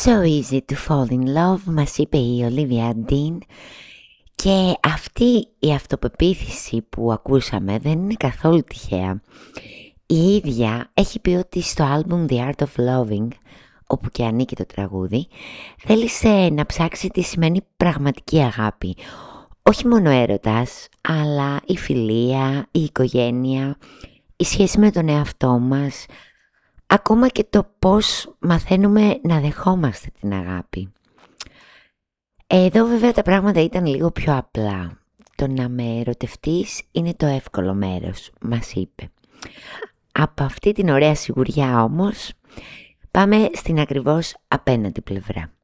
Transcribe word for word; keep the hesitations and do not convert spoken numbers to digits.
So easy to fall in love, μας είπε η Olivia Dean. Και αυτή η αυτοπεποίθηση που ακούσαμε δεν είναι καθόλου τυχαία. Η ίδια έχει πει ότι στο άλμπουμ The Art of Loving, όπου και ανήκει το τραγούδι, θέλησε να ψάξει τι σημαίνει πραγματική αγάπη. Όχι μόνο έρωτας, αλλά η φιλία, η οικογένεια, η σχέση με τον εαυτό μας, ακόμα και το πώς μαθαίνουμε να δεχόμαστε την αγάπη. Εδώ βέβαια τα πράγματα ήταν λίγο πιο απλά. Το να με ερωτευτείς είναι το εύκολο μέρος, μας είπε. Από αυτή την ωραία σιγουριά όμως, πάμε στην ακριβώς απέναντι πλευρά.